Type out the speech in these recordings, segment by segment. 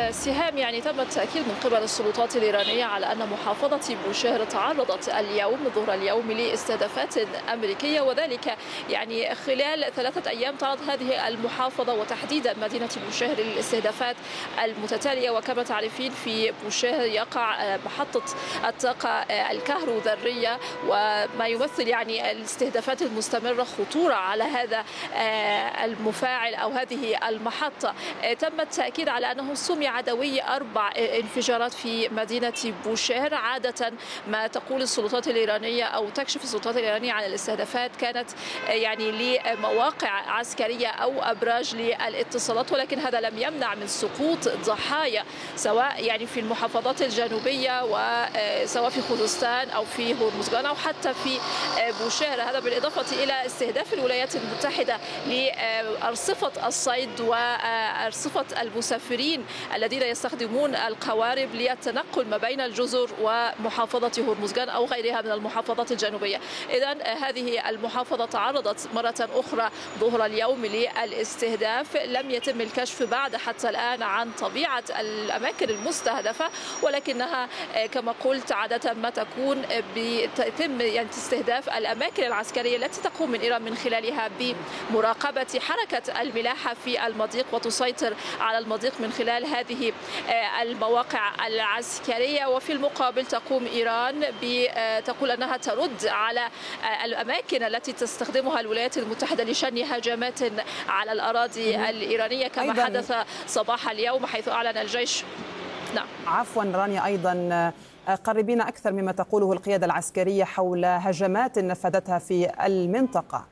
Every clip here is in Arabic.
سهام، يعني تم التأكيد من قبل السلطات الإيرانية على أن محافظة بوشهر تعرضت اليوم ظهر اليوم لاستهدافات أمريكية، وذلك يعني خلال 3 أيام تعرض هذه المحافظة وتحديدا مدينة بوشهر للاستهدافات المتتالية. وكما تعرفين في بوشهر يقع محطة الطاقة الكهروذرية، وما يمثل يعني الاستهدافات المستمرة خطورة على هذا المفاعل أو هذه المحطة. تم التأكيد على أنه سمي عدوي 4 انفجارات في مدينة بوشهر. عادة ما تقول السلطات الإيرانية أو تكشف السلطات الإيرانية عن الاستهدافات كانت يعني لمواقع عسكرية أو أبراج للاتصالات، ولكن هذا لم يمنع من سقوط ضحايا سواء يعني في المحافظات الجنوبية وسواء في خوزستان أو في هرمزغان أو حتى في بوشهر. هذا بالإضافة إلى استهداف الولايات المتحدة لأرصفة الصيد وأرصفة المسافرين الذين يستخدمون القوارب للتنقل ما بين الجزر ومحافظة هرمزغان أو غيرها من المحافظات الجنوبية. إذن هذه المحافظة تعرضت مرة أخرى ظهر اليوم للاستهداف. لم يتم الكشف بعد حتى الآن عن طبيعة الأماكن المستهدفة، ولكنها كما قلت عادة ما تكون بيتم يعني استهداف الأماكن العسكرية التي تقوم من إيران من خلالها بمراقبة حركة الملاحة في المضيق وتسيطر على المضيق من خلال هذه المواقع العسكرية. وفي المقابل تقوم إيران تقول أنها ترد على الأماكن التي تستخدمها الولايات المتحدة لشن هجمات على الأراضي الإيرانية كما حدث صباح اليوم، حيث أعلن الجيش. نعم. عفوا رانيا، أيضا قربين أكثر مما تقوله القيادة العسكرية حول هجمات نفذتها في المنطقة.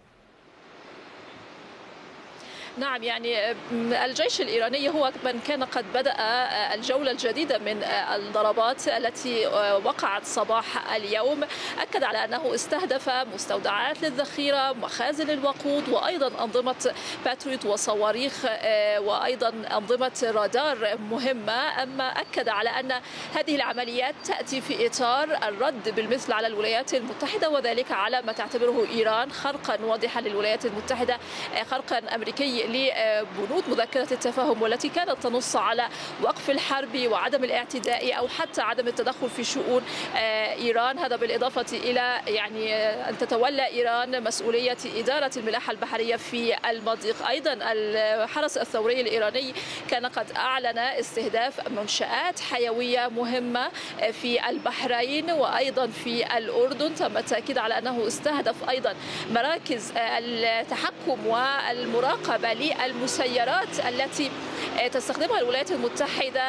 نعم، يعني الجيش الإيراني هو من كان قد بدأ الجولة الجديدة من الضربات التي وقعت صباح اليوم. أكد على أنه استهدف مستودعات للذخيرة، مخازن الوقود، وأيضا أنظمة باتريوت وصواريخ، وأيضا أنظمة رادار مهمة. أما أكد على أن هذه العمليات تأتي في إطار الرد بالمثل على الولايات المتحدة، وذلك على ما تعتبره إيران خرقا واضحا للولايات المتحدة، خرقا أمريكي لبنود مذكرة التفاهم والتي كانت تنص على وقف الحرب وعدم الاعتداء أو حتى عدم التدخل في شؤون إيران. هذا بالإضافة إلى يعني أن تتولى إيران مسؤولية إدارة الملاحة البحرية في المضيق. أيضا الحرس الثوري الإيراني كان قد أعلن استهداف منشآت حيوية مهمة في البحرين وأيضا في الأردن. تم التأكيد على أنه استهدف أيضا مراكز التحكم والمراقبة للمسيرات التي تستخدمها الولايات المتحدة،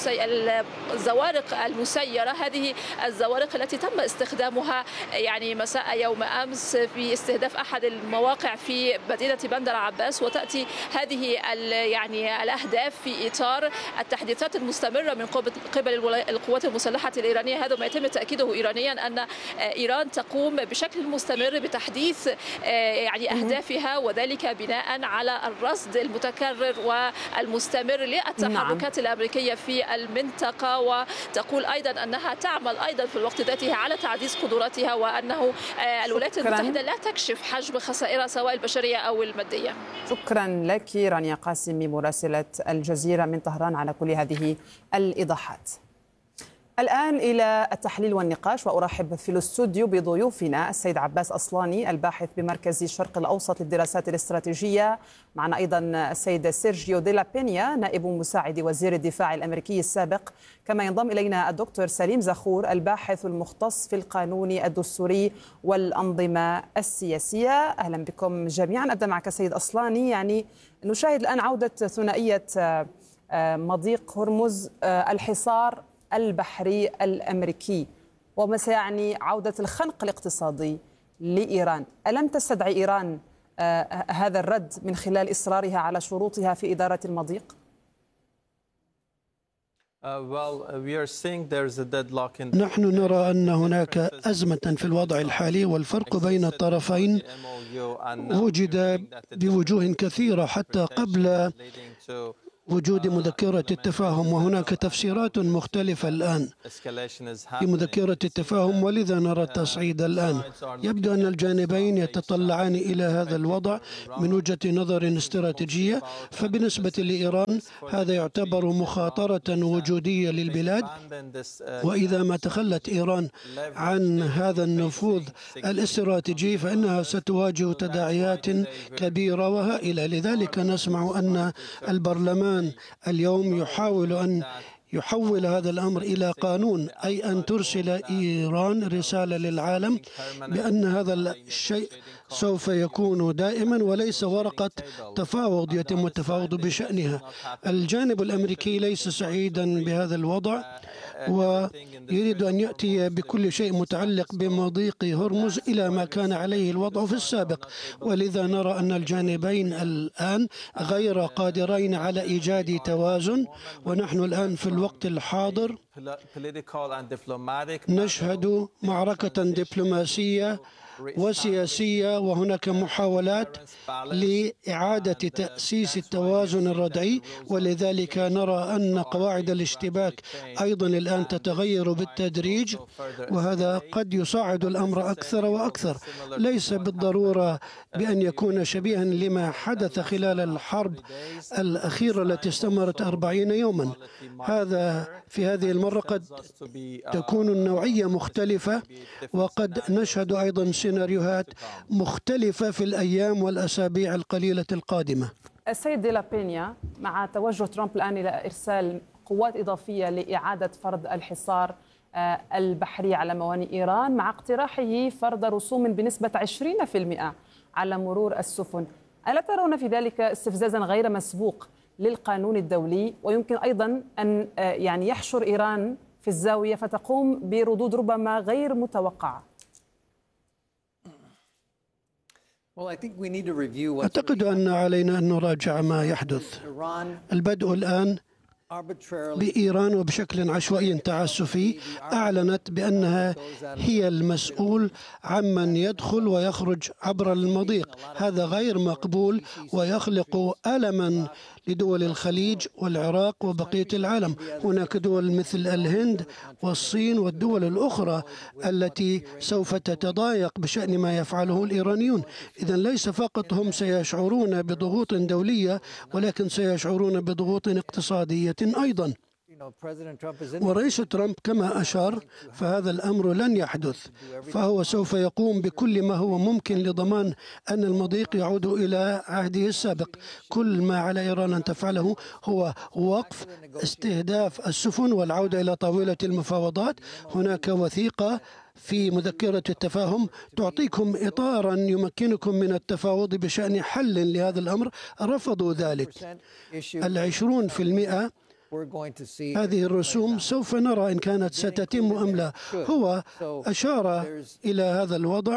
الزوارق المسيرة. هذه الزوارق التي تم استخدامها يعني مساء يوم أمس في استهداف أحد المواقع في مدينة بندر عباس، وتأتي هذه يعني الأهداف في إطار التحديثات المستمرة من قبل القوات المسلحة الإيرانية. هذا ما يتم تأكيده إيرانيا أن إيران تقوم بشكل مستمر بتحديث يعني أهدافها، وذلك بناء على الرصد المتكرر والمستمر للتحركات الأمريكية في المنطقة. وتقول أيضا أنها تعمل أيضا في الوقت ذاته على تعزيز قدراتها، وأنه الولايات المتحدة لا تكشف حجم خسائرها سواء البشرية أو المادية. شكرا لك رانيا قاسمي مراسلة الجزيرة من طهران على كل هذه الإيضاحات. الآن إلى التحليل والنقاش، وأرحب في الاستوديو بضيوفنا السيد عباس أصلاني الباحث بمركز الشرق الأوسط للدراسات الاستراتيجية، معنا أيضا السيد سيرجيو ديلا بينيا نائب مساعد وزير الدفاع الأمريكي السابق، كما ينضم إلينا الدكتور سليم زخور الباحث المختص في القانون الدستوري والأنظمة السياسية. أهلا بكم جميعا. أبدأ معك سيد أصلاني. يعني نشاهد الآن عودة ثنائية مضيق هرمز، الحصار البحري الأمريكي، وما سيعني عودة الخنق الاقتصادي لإيران. ألم تستدعي إيران هذا الرد من خلال إصرارها على شروطها في إدارة المضيق؟ نحن نرى أن هناك أزمة في الوضع الحالي، والفرق بين الطرفين وجد بوجوه كثيرة حتى قبل وجود مذكرة التفاهم، وهناك تفسيرات مختلفة الآن لمذكرة التفاهم، ولذا نرى التصعيد الآن. يبدو أن الجانبين يتطلعان إلى هذا الوضع من وجهة نظر استراتيجية، فبالنسبة لإيران هذا يعتبر مخاطرة وجودية للبلاد، وإذا ما تخلت إيران عن هذا النفوذ الاستراتيجي فإنها ستواجه تداعيات كبيرة وهائلة. لذلك نسمع أن البرلمان اليوم يحاول أن يحول هذا الأمر إلى قانون، أي أن ترسل إيران رسالة للعالم بأن هذا الشيء سوف يكون دائما وليس ورقة تفاوض يتم التفاوض بشأنها. الجانب الأمريكي ليس سعيدا بهذا الوضع ويريد أن يأتي بكل شيء متعلق بمضيق هرمز إلى ما كان عليه الوضع في السابق، ولذا نرى أن الجانبين الآن غير قادرين على إيجاد توازن. ونحن الآن في الوقت الحاضر نشهد معركة دبلوماسية وسياسية، وهناك محاولات لإعادة تأسيس التوازن الردعي، ولذلك نرى أن قواعد الاشتباك أيضا الآن تتغير بالتدريج، وهذا قد يصعد الأمر أكثر وأكثر. ليس بالضرورة بأن يكون شبيها لما حدث خلال الحرب الأخيرة التي استمرت 40 يوما. في هذه المرة قد تكون النوعية مختلفة، وقد نشهد أيضا سيناريوهات مختلفة في الأيام والأسابيع القليلة القادمة. السيد دي لا بينيا، مع توجه ترامب الآن إلى إرسال قوات إضافية لإعادة فرض الحصار البحري على موانئ إيران، مع اقتراحه فرض رسوم بنسبة 20% على مرور السفن، ألا ترون في ذلك استفزازا غير مسبوق للقانون الدولي، ويمكن أيضا أن يحشر إيران في الزاوية فتقوم بردود ربما غير متوقعة؟ أعتقد أن علينا أن نراجع ما يحدث. البدء الآن بإيران وبشكل عشوائي تعسفي أعلنت بأنها هي المسؤول عمن يدخل ويخرج عبر المضيق. هذا غير مقبول ويخلق ألما لدول الخليج والعراق وبقية العالم. هناك دول مثل الهند والصين والدول الأخرى التي سوف تتضايق بشأن ما يفعله الإيرانيون. إذن ليس فقط هم سيشعرون بضغوط دولية، ولكن سيشعرون بضغوط اقتصادية أيضا. ورئيس ترامب كما أشار فهذا الأمر لن يحدث، فهو سوف يقوم بكل ما هو ممكن لضمان أن المضيق يعود إلى عهده السابق. كل ما على إيران أن تفعله هو وقف استهداف السفن والعودة إلى طاولة المفاوضات. هناك وثيقة في مذكرة التفاهم تعطيكم إطارا يمكنكم من التفاوض بشأن حل لهذا الأمر. رفضوا ذلك. 20% هذه الرسوم سوف نرى إن كانت ستتم أم لا. هو أشار إلى هذا الوضع،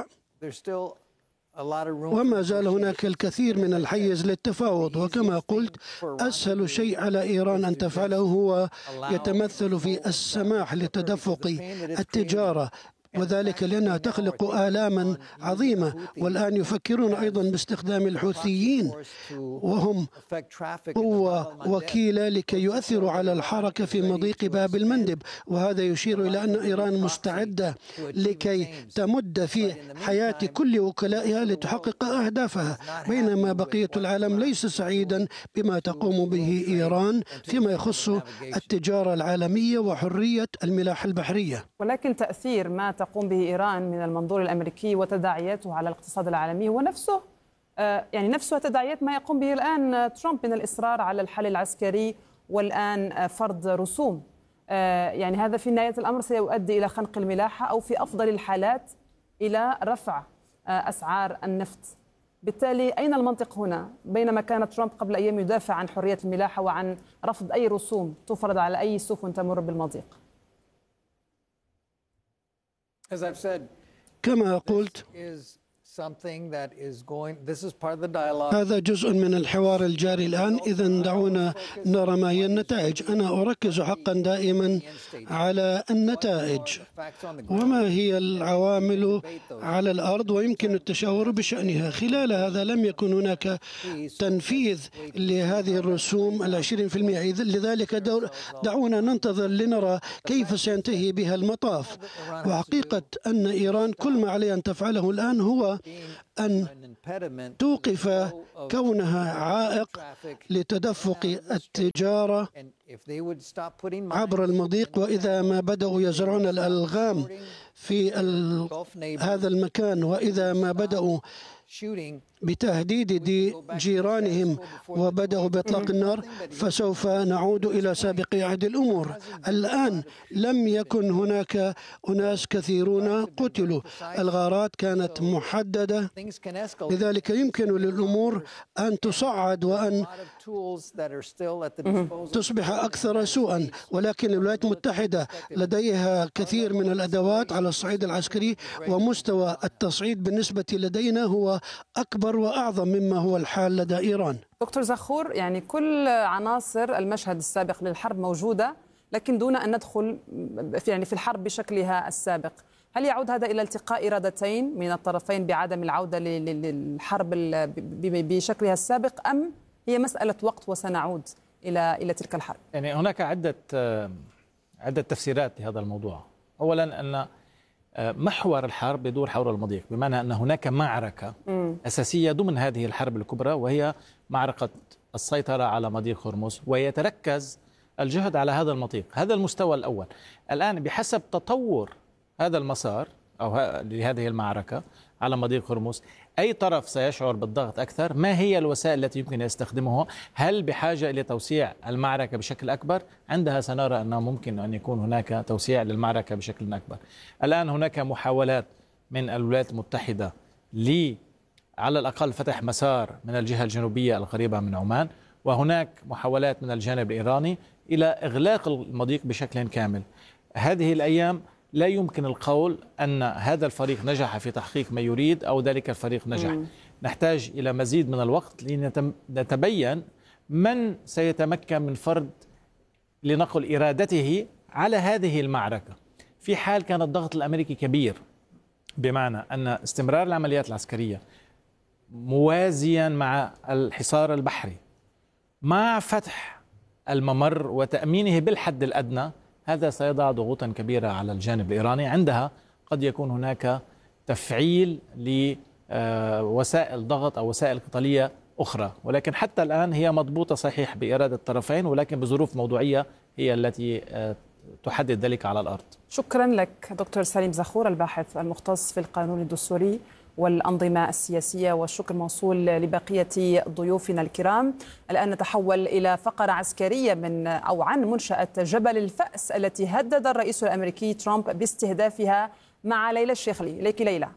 وما زال هناك الكثير من الحيز للتفاوض. وكما قلت أسهل شيء على إيران أن تفعله هو يتمثل في السماح لتدفق التجارة، وذلك لأنها تخلق آلاما عظيمة. والآن يفكرون أيضا باستخدام الحوثيين، وهم قوة وكيلة لكي يؤثروا على الحركة في مضيق باب المندب. وهذا يشير إلى أن إيران مستعدة لكي تمد في حياة كل وكلائها لتحقق أهدافها، بينما بقية العالم ليس سعيدا بما تقوم به إيران فيما يخص التجارة العالمية وحرية الملاحة البحرية. ولكن تأثير ما تقوم به إيران من المنظور الأمريكي وتداعياته على الاقتصاد العالمي هو نفسه نفسها تداعيات ما يقوم به الآن ترامب من الإصرار على الحل العسكري والآن فرض رسوم. هذا في نهاية الأمر سيؤدي إلى خنق الملاحة أو في أفضل الحالات إلى رفع أسعار النفط. بالتالي أين المنطق هنا بينما كان ترامب قبل أيام يدافع عن حرية الملاحة وعن رفض أي رسوم تفرض على أي سفن تمر بالمضيق؟ كما قلت هذا جزء من الحوار الجاري الآن. إذن دعونا نرى ما هي النتائج. أنا أركز حقا دائما على النتائج وما هي العوامل على الأرض ويمكن التشاور بشأنها. خلال هذا لم يكن هناك تنفيذ لهذه الرسوم 20%. لذلك دعونا ننتظر لنرى كيف سينتهي بها المطاف. وحقيقة أن إيران كل ما عليها أن تفعله الآن هو أن توقف كونها عائق لتدفق التجارة عبر المضيق. وإذا ما بدأوا يزرعون الألغام في هذا المكان، وإذا ما بدأوا بتهديد جيرانهم وبدأوا بإطلاق النار، فسوف نعود إلى سابق عهد الأمور. الآن لم يكن هناك أناس كثيرون قتلوا، الغارات كانت محددة، لذلك يمكن للأمور أن تصعد وأن تصبح أكثر سوءا. ولكن الولايات المتحدة لديها كثير من الأدوات على الصعيد العسكري، ومستوى التصعيد بالنسبة لدينا هو أكبر وأعظم مما هو الحال لدى إيران. دكتور زخور، يعني كل عناصر المشهد السابق للحرب موجودة، لكن دون أن ندخل في الحرب بشكلها السابق. هل يعود هذا إلى التقاء إرادتين من الطرفين بعدم العودة للحرب بشكلها السابق، أم هي مسألة وقت وسنعود إلى تلك الحرب؟ يعني هناك عدة تفسيرات لهذا الموضوع. أولا أن محور الحرب يدور حول المضيق، بمعنى أن هناك معركة أساسية ضمن هذه الحرب الكبرى، وهي معركة السيطرة على مضيق هرمز، ويتركز الجهد على هذا المضيق. هذا المستوى الأول. الآن بحسب تطور هذا المسار أو لهذه المعركة على مضيق هرمز، أي طرف سيشعر بالضغط أكثر؟ ما هي الوسائل التي يمكن يستخدمها؟ هل بحاجة إلى توسيع المعركة بشكل أكبر؟ عندها سنرى أنه ممكن أن يكون هناك توسيع للمعركة بشكل أكبر. الآن هناك محاولات من الولايات المتحدة على الأقل فتح مسار من الجهة الجنوبية القريبة من عمان، وهناك محاولات من الجانب الإيراني إلى إغلاق المضيق بشكل كامل. هذه الأيام لا يمكن القول أن هذا الفريق نجح في تحقيق ما يريد أو ذلك الفريق نجح. نحتاج إلى مزيد من الوقت لنتبين من سيتمكن من فرض لنقل إرادته على هذه المعركة. في حال كان الضغط الأمريكي كبير، بمعنى أن استمرار العمليات العسكرية موازيا مع الحصار البحري مع فتح الممر وتأمينه بالحد الأدنى، هذا سيضع ضغوطا كبيرة على الجانب الإيراني. عندها قد يكون هناك تفعيل لوسائل ضغط أو وسائل قتالية أخرى، ولكن حتى الآن هي مضبوطة صحيح بإرادة الطرفين، ولكن بظروف موضوعية هي التي تحدد ذلك على الأرض. شكرا لك دكتور سليم زخور، الباحث المختص في القانون الدستوري والأنظمة السياسية، والشكر موصول لبقية ضيوفنا الكرام. الآن نتحول إلى فقرة عسكرية عن منشأة جبل الفأس التي هدد الرئيس الأمريكي ترامب باستهدافها مع ليلى الشيخلي. إليك ليلى.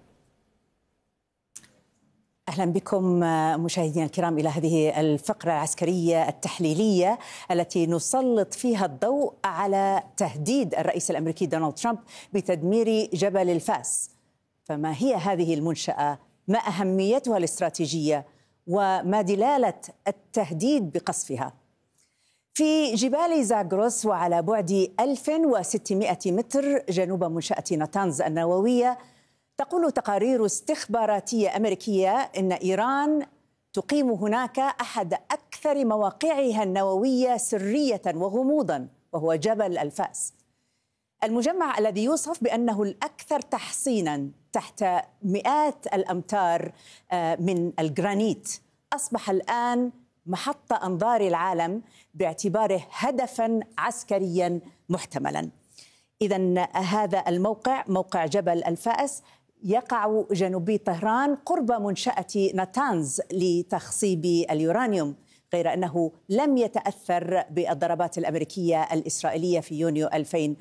أهلا بكم مشاهدينا الكرام إلى هذه الفقرة العسكرية التحليلية التي نسلط فيها الضوء على تهديد الرئيس الأمريكي دونالد ترامب بتدمير جبل الفأس. فما هي هذه المنشأة؟ ما أهميتها الاستراتيجية؟ وما دلالة التهديد بقصفها؟ في جبال زاغروس وعلى بعد 1600 متر جنوب منشأة ناتانز النووية، تقول تقارير استخباراتية أمريكية إن إيران تقيم هناك أحد أكثر مواقعها النووية سرية وغموضا، وهو جبل الفأس، المجمع الذي يوصف بأنه الأكثر تحصينا تحت مئات الأمتار من الجرانيت. أصبح الآن محط أنظار العالم باعتباره هدفا عسكريا محتملا. إذن هذا الموقع، موقع جبل الفأس، يقع جنوبي طهران قرب منشأة ناتانز لتخصيب اليورانيوم، غير أنه لم يتأثر بالضربات الأمريكية الإسرائيلية في يونيو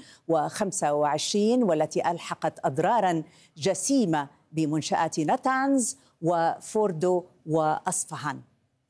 2025 والتي ألحقت أضرارا جسيمة بمنشآت ناتانز وفوردو وأصفهان.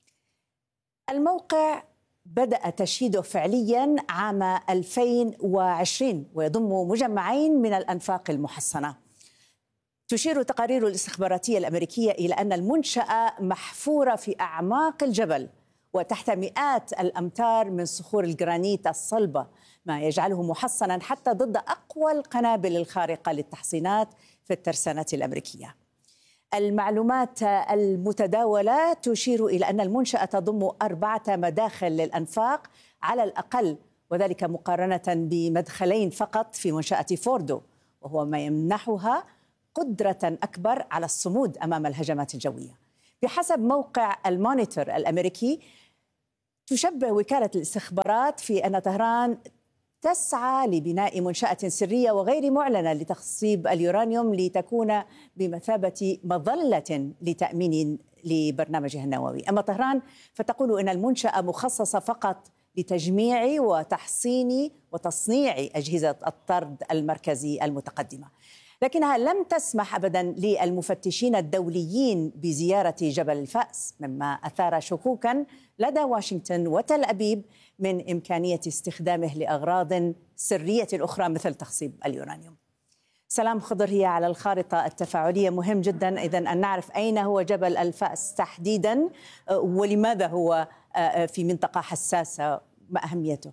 الموقع بدأ تشييده فعليا عام 2020 ويضم مجمعين من الأنفاق المحصنة. تشير تقارير الاستخباراتية الأمريكية إلى أن المنشأة محفورة في أعماق الجبل وتحت مئات الأمتار من صخور الجرانيت الصلبة، ما يجعله محصنا حتى ضد أقوى القنابل الخارقة للتحصينات في الترسانات الأمريكية. المعلومات المتداولة تشير إلى أن المنشأة تضم 4 مداخل للأنفاق على الأقل، وذلك مقارنة بمدخلين فقط في منشأة فوردو، وهو ما يمنحها قدرة أكبر على الصمود أمام الهجمات الجوية. بحسب موقع المونيتور الأمريكي، تشبه وكالة الاستخبارات في أن طهران تسعى لبناء منشأة سرية وغير معلنة لتخصيب اليورانيوم لتكون بمثابة مظلة لتأمين لبرنامجها النووي. أما طهران فتقول إن المنشأة مخصصة فقط لتجميع وتحصين وتصنيع أجهزة الطرد المركزي المتقدمة، لكنها لم تسمح أبدا للمفتشين الدوليين بزيارة جبل الفأس، مما أثار شكوكا لدى واشنطن وتل أبيب من إمكانية استخدامه لأغراض سرية أخرى مثل تخصيب اليورانيوم. سلام خضر، هي على الخارطة التفاعلية مهم جدا إذن أن نعرف أين هو جبل الفأس تحديدا، ولماذا هو في منطقة حساسة، ما أهميته؟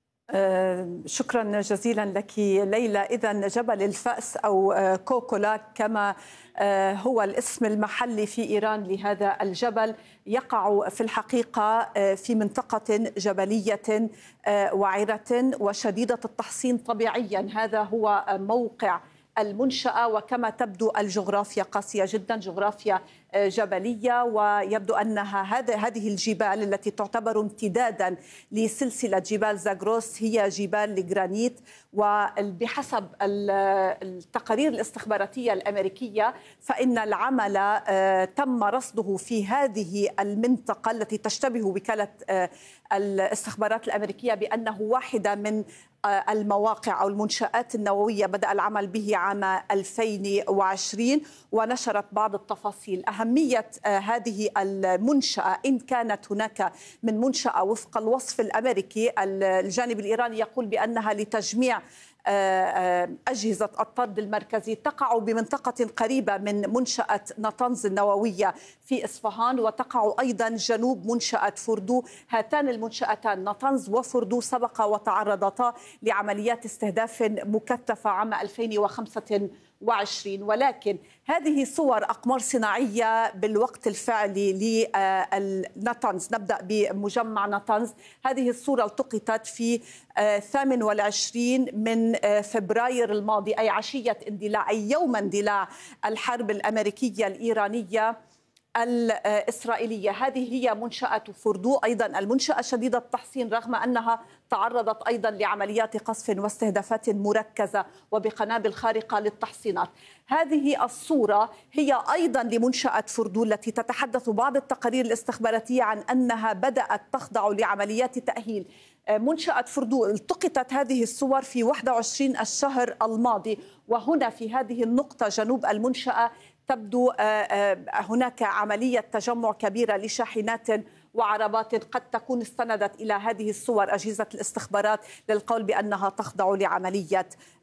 شكرا جزيلا لك ليلى. إذن جبل الفأس أو كوكولاك كما هو الاسم المحلي في إيران لهذا الجبل، يقع في الحقيقة في منطقة جبلية وعرة وشديدة التحصين طبيعيا. هذا هو موقع المنشأة، وكما تبدو الجغرافيا قاسية جدا، جغرافيا جبلية، ويبدو أنها هذه الجبال التي تعتبر امتدادا لسلسلة جبال زاغروس هي جبال الجرانيت. وبحسب التقارير الاستخباراتية الأمريكية فإن العمل تم رصده في هذه المنطقة التي تشتبه وكالة الاستخبارات الأمريكية بأنه واحدة من المواقع أو المنشآت النووية بدأ العمل به عام 2020، ونشرت بعض التفاصيل. أهمية هذه المنشأة، إن كانت هناك من منشأة وفق الوصف الأمريكي، الجانب الإيراني يقول بأنها لتجميع أجهزة الطرد المركزي، تقع بمنطقة قريبة من منشأة نطنز النووية في إصفهان، وتقع أيضا جنوب منشأة فوردو. هاتان المنشأتان نطنز وفوردو سبق وتعرضتا لعمليات استهداف مكثفة عام 2025، ولكن هذه صور أقمار صناعية بالوقت الفعلي لنطنز. نبدأ بمجمع نطنز. هذه الصورة التقطت في 28 من فبراير الماضي، أي عشية اندلاع، أي يوم اندلاع الحرب الأمريكية الإيرانية الإسرائيلية. هذه هي منشأة فوردو، أيضا المنشأة شديدة التحصين رغم أنها تعرضت أيضا لعمليات قصف واستهدافات مركزة وبقنابل خارقة للتحصينات. هذه الصورة هي أيضا لمنشأة فوردو التي تتحدث بعض التقارير الاستخباراتية عن أنها بدأت تخضع لعمليات تأهيل. منشأة فوردو التقطت هذه الصور في 21 الشهر الماضي، وهنا في هذه النقطة جنوب المنشأة تبدو هناك عملية تجمع كبيرة لشاحنات وعربات قد تكون استندت إلى هذه الصور أجهزة الاستخبارات للقول بأنها تخضع لعملية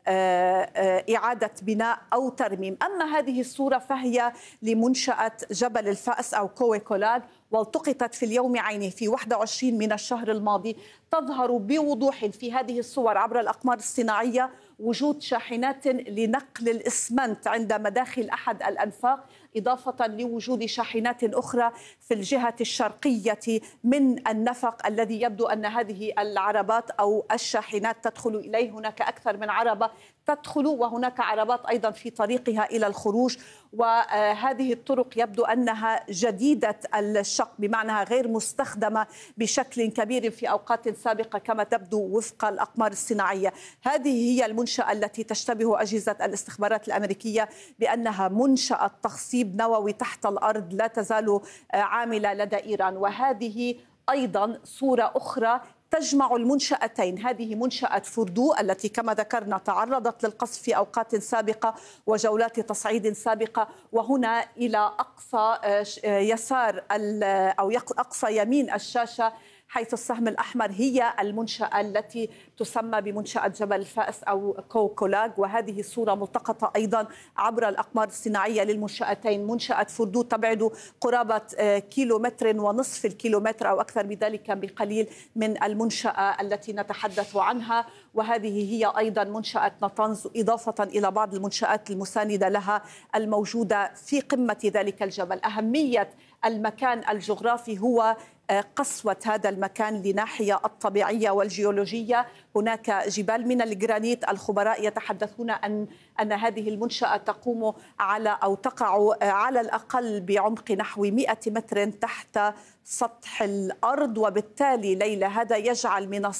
إعادة بناء أو ترميم. أما هذه الصورة فهي لمنشأة جبل الفأس أو كوكولاك، والتقطت في اليوم عينه في 21 من الشهر الماضي. تظهر بوضوح في هذه الصور عبر الأقمار الصناعية وجود شاحنات لنقل الإسمنت عند مداخل أحد الأنفاق، إضافة لوجود شاحنات أخرى في الجهة الشرقية من النفق الذي يبدو أن هذه العربات أو الشاحنات تدخل إليه. هناك أكثر من عربة تدخل، وهناك عربات أيضا في طريقها إلى الخروج. وهذه الطرق يبدو أنها جديدة الشق، بمعنى غير مستخدمة بشكل كبير في أوقات سابقة كما تبدو وفق الأقمار الصناعية. هذه هي المنشأة التي تشتبه أجهزة الاستخبارات الأمريكية بأنها منشأة تخصيب نووي تحت الأرض لا تزال عاملة لدى إيران. وهذه أيضا صورة أخرى تجمع المنشأتين. هذه منشأة فوردو التي كما ذكرنا تعرضت للقصف في أوقات سابقة وجولات تصعيد سابقة، وهنا إلى أقصى يسار أو أقصى يمين الشاشة حيث السهم الأحمر هي المنشأة التي تسمى بمنشأة جبل فأس أو كوكولاج، وهذه الصورة ملتقطة أيضا عبر الأقمار الصناعية للمنشأتين. منشأة فردود تبعد قرابة كيلومتر ونصف الكيلومتر أو أكثر من ذلك بقليل من المنشأة التي نتحدث عنها، وهذه هي أيضا منشأة نطنز، إضافة إلى بعض المنشآت المساندة لها الموجودة في قمة ذلك الجبل. أهمية المكان الجغرافي هو قسوة هذا المكان لناحية الطبيعية والجيولوجية. هناك جبال من الجرانيت، الخبراء يتحدثون أن هذه المنشأة تقوم على أو تقع على الأقل بعمق نحو 100 متر تحت سطح الأرض، وبالتالي ليلى هذا يجعل من